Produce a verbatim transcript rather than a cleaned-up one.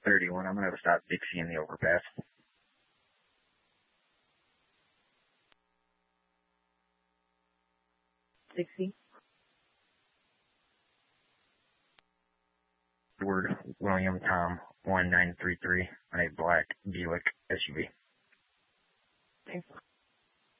thirty-one. I'm going to stop Dixie in the overpass. Dixie. Edward William Tom one nine three three on a black Buick S U V.